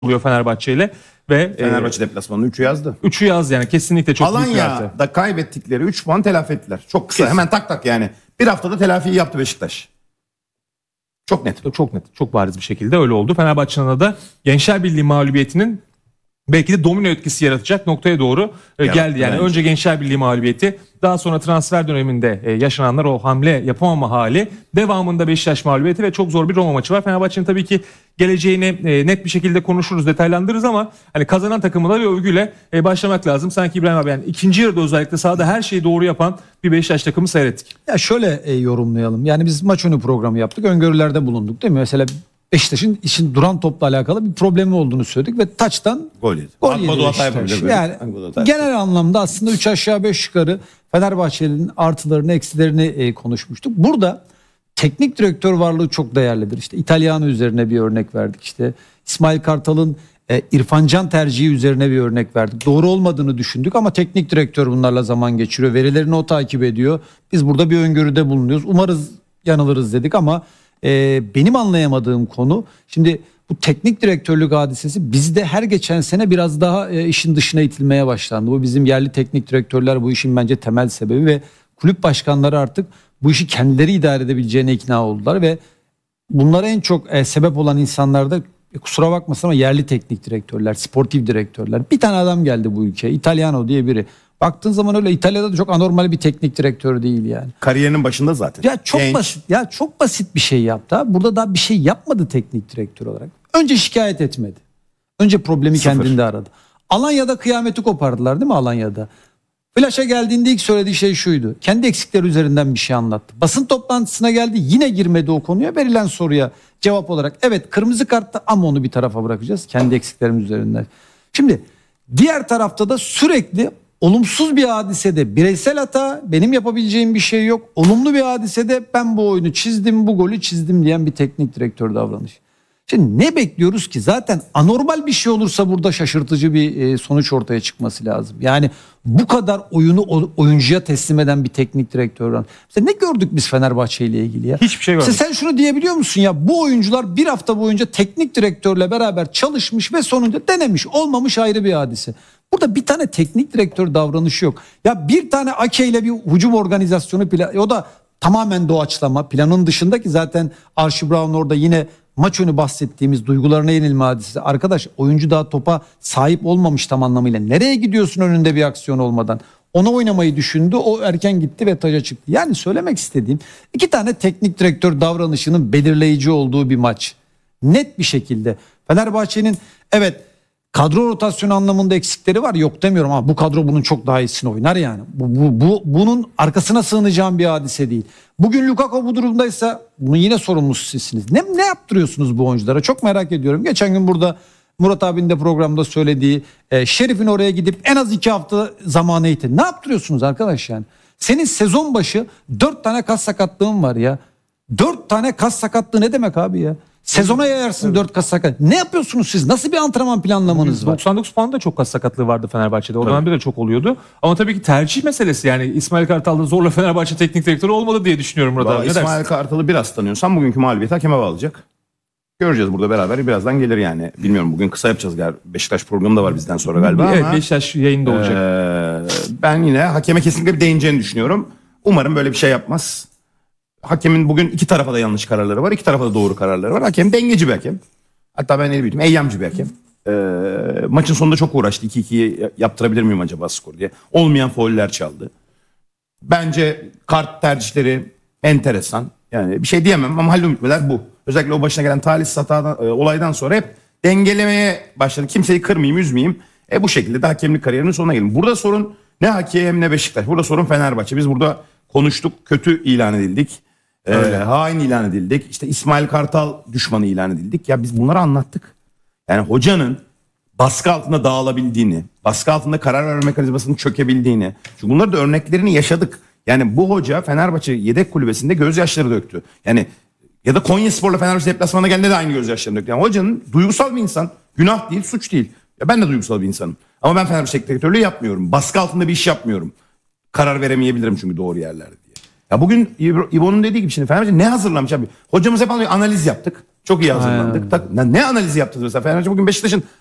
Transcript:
oluyor Fenerbahçe ile ve Fenerbahçe deplasmanını 3'ü yazdı. 3'ü yaz yani kesinlikle çok büyük bir artı. Alanya'da kaybettikleri 3 puan telafi ettiler. Çok kısa hemen tak tak yani. Bir haftada telafiyi yaptı Beşiktaş. Çok net. Çok net, çok bariz bir şekilde öyle oldu. Fenerbahçe'nin de Gençler Birliği mağlubiyetinin belki de domino etkisi yaratacak noktaya doğru geldi. Yani bence. önce Gençler Birliği mağlubiyeti, daha sonra transfer döneminde yaşananlar, o hamle yapamama hali, devamında Beşiktaş mağlubiyeti ve çok zor bir Roma maçı var. Fenerbahçe'nin tabii ki geleceğini net bir şekilde konuşuruz, detaylandırırız ama hani kazanan takımına bir övgüyle başlamak lazım. Sanki İbrahim abi, yani ikinci yarıda özellikle sahada her şeyi doğru yapan bir Beşiktaş takımı seyrettik. Ya şöyle yorumlayalım. Yani biz maç önü programı yaptık. Öngörülerde bulunduk değil mi? Mesela Beşiktaş'ın işin duran topla alakalı bir problemi olduğunu söyledik ve taçtan Gol yedi. Gol yedi Akbadu hata Beşiktaş. yapabilir böyle. Yani Akbadu hata genel anlamda aslında 3 aşağı 5 yukarı Fenerbahçe'nin artılarını eksilerini konuşmuştuk. Burada teknik direktör varlığı çok değerlidir. İşte İtalyan üzerine bir örnek verdik. İşte İsmail Kartal'ın İrfan Can tercihi üzerine bir örnek verdik. Doğru olmadığını düşündük ama teknik direktör bunlarla zaman geçiriyor. Verilerini o takip ediyor. Biz burada bir öngörüde bulunuyoruz. Umarız yanılırız dedik ama benim anlayamadığım konu, şimdi bu teknik direktörlük hadisesi bizde her geçen sene biraz daha işin dışına itilmeye başlandı. Bu bizim yerli teknik direktörler bu işin bence temel sebebi ve kulüp başkanları artık bu işi kendileri idare edebileceğine ikna oldular ve bunlara en çok sebep olan insanlar da kusura bakmasın ama yerli teknik direktörler, sportif direktörler. Bir tane adam geldi bu ülkeye, Italiano diye biri. Baktığın zaman öyle İtalya'da da çok anormal bir teknik direktör değil yani. Kariyerinin başında zaten. Ya çok Genç. basit. Ya çok basit bir şey yaptı. Burada daha bir şey yapmadı teknik direktör olarak. Önce şikayet etmedi. Önce problemi kendinde aradı. Alanya'da kıyameti kopardılar değil mi Alanya'da? Flaş'a geldiğinde ilk söylediği şey şuydu. Kendi eksikleri üzerinden bir şey anlattı. Basın toplantısına geldi, yine girmedi o konuya. Verilen soruya cevap olarak evet kırmızı kartta ama onu bir tarafa bırakacağız. Kendi eksiklerimiz üzerinden. Şimdi diğer tarafta da sürekli olumsuz bir hadisede bireysel hata, benim yapabileceğim bir şey yok. Olumlu bir hadisede ben bu oyunu çizdim, bu golü çizdim diyen bir teknik direktör davranışı. Şimdi ne bekliyoruz ki? Zaten anormal bir şey olursa burada şaşırtıcı bir sonuç ortaya çıkması lazım. Yani bu kadar oyunu oyuncuya teslim eden bir teknik direktör. Mesela ne gördük biz Fenerbahçe ile ilgili ya? Hiçbir şey görmedik. Sen şunu diyebiliyor musun ya? Bu oyuncular bir hafta boyunca teknik direktörle beraber çalışmış ve sonunda denemiş. Olmamış ayrı bir hadise. Burada bir tane teknik direktör davranışı yok. Ya bir tane Ake ile bir hücum organizasyonu o da tamamen doğaçlama. Planın dışında ki zaten Archie Brown orada yine maç önü bahsettiğimiz duygularına yenilme hadisesi. Arkadaş oyuncu daha topa sahip olmamış tam anlamıyla. Nereye gidiyorsun önünde bir aksiyon olmadan? Ona oynamayı düşündü. O erken gitti ve taca çıktı. Yani söylemek istediğim iki tane teknik direktör davranışının belirleyici olduğu bir maç. Net bir şekilde. Fenerbahçe'nin evet kadro rotasyonu anlamında eksikleri var, yok demiyorum ama bu kadro bunun çok daha iyisini oynar yani. Bunun arkasına sığınacağım bir hadise değil. Bugün Lukaku bu durumdaysa bunun yine sorumlusu sizsiniz. Ne yaptırıyorsunuz bu oyunculara? Çok merak ediyorum. Geçen gün burada Murat abinin de programda söylediği Şerif'in oraya gidip en az 2 hafta zamanı itin. Ne yaptırıyorsunuz arkadaş yani? Senin sezon başı 4 tane kas sakatlığın var ya. 4 tane kas sakatlığı ne demek abi ya? Sezona yayarsın 4 kas sakat. Ne yapıyorsunuz siz? Nasıl bir antrenman planlamanız var? 99 puanda çok kas sakatlığı vardı Fenerbahçe'de. O dönemde de çok oluyordu. Ama tabii ki tercih meselesi, yani İsmail Kartal'da zorla Fenerbahçe teknik direktörü olmadı diye düşünüyorum burada. Vallahi İsmail Kartal'ı biraz tanıyorsan bugünkü mağlubiyeti hakeme bağlayacak. Göreceğiz burada beraber. Birazdan gelir yani. Bilmiyorum, bugün kısa yapacağız galiba. Beşiktaş programı da var bizden sonra galiba Evet, ama. Beşiktaş yayında olacak. Ben yine hakeme kesinlikle bir değineceğini düşünüyorum. Umarım böyle bir şey yapmaz. Hakemin bugün iki tarafa da yanlış kararları var. İki tarafa da doğru kararları var. Hakem dengeci bir hakem. Hatta ben ne bileyim eyyamcı bir hakem. Maçın sonunda çok uğraştı. 2-2'yi yaptırabilir miyim acaba skor diye. Olmayan fauller çaldı. Bence kart tercihleri enteresan. Yani bir şey diyemem ama Halil Ümitmeler bu. Özellikle o başına gelen talihsiz hatadan, olaydan sonra hep dengelemeye başladı. Kimseyi kırmayayım, üzmeyeyim. Bu şekilde de hakemlik kariyerinin sonuna gelin. Burada sorun ne hakem ne Beşiktaş. Burada sorun Fenerbahçe. Biz burada konuştuk. Kötü ilan edildik. Hain ilan edildik. İşte İsmail Kartal düşmanı ilan edildik. Ya biz bunları anlattık. Yani hocanın baskı altında dağılabildiğini, baskı altında karar verme mekanizmasının çökebildiğini. Çünkü bunları da örneklerini yaşadık. Yani bu hoca Fenerbahçe yedek kulübesinde gözyaşları döktü. Yani ya da Konyaspor'la Fenerbahçe deplasmana geldiğinde de aynı gözyaşlarını döktü. Yani hocanın duygusal bir insan. Günah değil, suç değil. Ya ben de duygusal bir insanım. Ama ben Fenerbahçe teknik direktörlüğü yapmıyorum. Baskı altında bir iş yapmıyorum. Karar veremeyebilirim çünkü doğru yerlerde diye. Ya bugün İbo'nun dediği gibi şimdi Fenerbahçe ne hazırlamış abi? Hocamız hep analiz yaptık. Çok iyi hazırlandık. Ne analizi yaptınız mesela? Fenerbahçe bugün Beşiktaş'ın